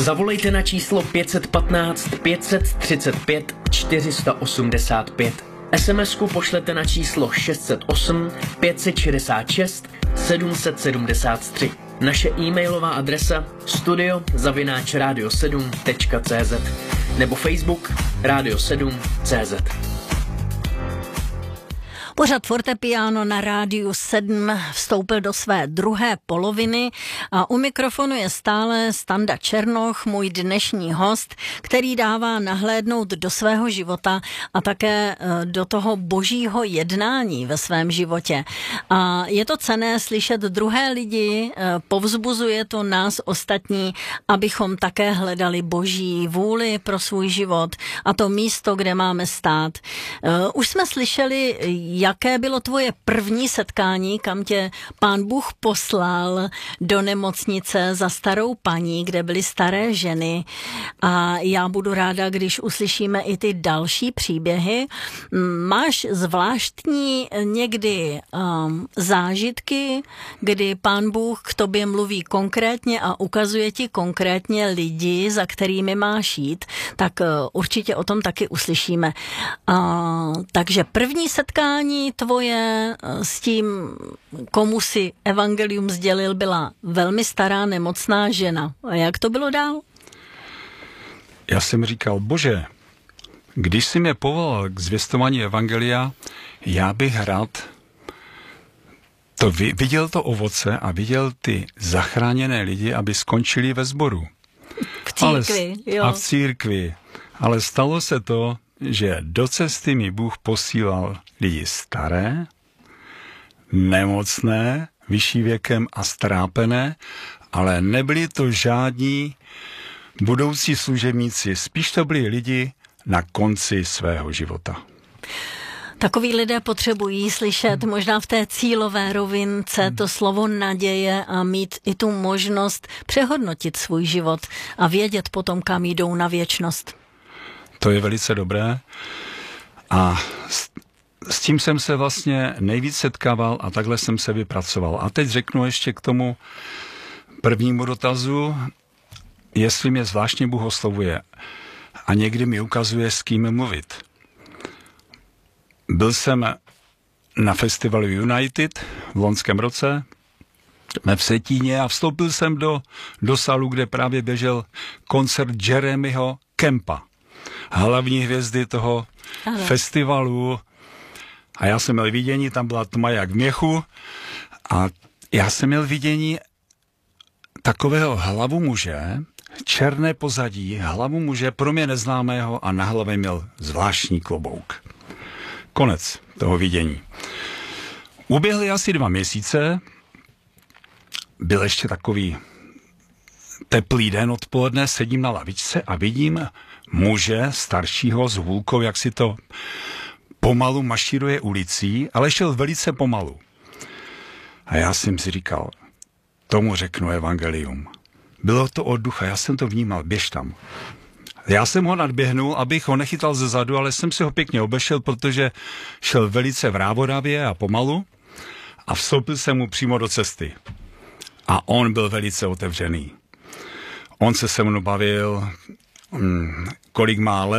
Zavolejte na číslo 515 535 485. SMS-ku pošlete na číslo 608 566 773. Naše e-mailová adresa studio@radio7.cz nebo Facebook Radio 7.cz. Pořad Fortepiano na Rádiu 7 vstoupil do své druhé poloviny a u mikrofonu je stále Standa Černoch, můj dnešní host, který dává nahlédnout do svého života a také do toho božího jednání ve svém životě. A je to cenné slyšet druhé lidi, povzbuzuje to nás ostatní, abychom také hledali boží vůli pro svůj život a to místo, kde máme stát. Už jsme slyšeli, jaké bylo tvoje první setkání, kam tě Pán Bůh poslal do nemocnice za starou paní, kde byly staré ženy. A já budu ráda, když uslyšíme i ty další příběhy. Máš zvláštní někdy zážitky, kdy Pán Bůh k tobě mluví konkrétně a ukazuje ti konkrétně lidi, za kterými máš jít, tak určitě o tom taky uslyšíme. Takže první setkání tvoje s tím, komu si evangelium sdělil, byla velmi stará nemocná žena. A jak to bylo dál? Já jsem říkal, Bože, když jsi mě povolal k zvěstování evangelia, já bych rád viděl to ovoce a viděl ty zachráněné lidi, aby skončili ve sboru. V církvi, jo. A v církvi. Ale stalo se to, že do cesty mi Bůh posílal lidi staré, nemocné, vyšší věkem a strápené, ale nebyli to žádní budoucí služebníci, spíš to byli lidi na konci svého života. Takoví lidé potřebují slyšet možná v té cílové rovince to slovo naděje a mít i tu možnost přehodnotit svůj život a vědět potom, kam jdou na věčnost. To je velice dobré a s tím jsem se vlastně nejvíc setkával a takhle jsem se vypracoval. A teď řeknu ještě k tomu prvnímu dotazu, jestli mě zvláštně Bůh oslovuje a někdy mi ukazuje, s kým mluvit. Byl jsem na festivalu United v loňském roce v Vsetíně a vstoupil jsem do sálu, kde právě běžel koncert Jeremyho Kempa, hlavní hvězdy toho festivalu. A já jsem měl vidění, tam byla tma jak v měchu a já jsem měl vidění takového hlavu muže, černé pozadí, hlavu muže pro mě neznámého a na hlavě měl zvláštní klobouk. Konec toho vidění. Uběhly asi 2 měsíce, byl ještě takový teplý den odpoledne, sedím na lavičce a vidím muže staršího s hůlkou, jak si to pomalu mašíruje ulicí, ale šel velice pomalu. A já jsem si říkal, tomu řeknu evangelium. Bylo to od ducha, já jsem to vnímal, běž tam. Já jsem ho nadběhnul, abych ho nechytal ze zadu, ale jsem si ho pěkně obešel, protože šel velice vrávodavě a pomalu a vstoupil jsem mu přímo do cesty. A on byl velice otevřený. On se mnou bavil, kolik má let,